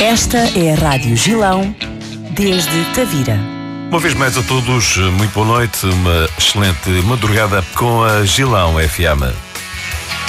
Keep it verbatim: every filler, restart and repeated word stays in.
Esta é a Rádio Gilão, desde Tavira. Uma vez mais a todos, muito boa noite, uma excelente madrugada com a Gilão F M.